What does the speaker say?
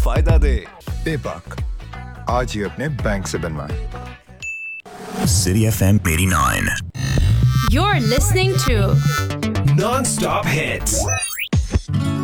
फायदा दे। पेपाक आज ही अपने बैंक से बनवाएं। City FM 89. You're listening to Non-stop hits.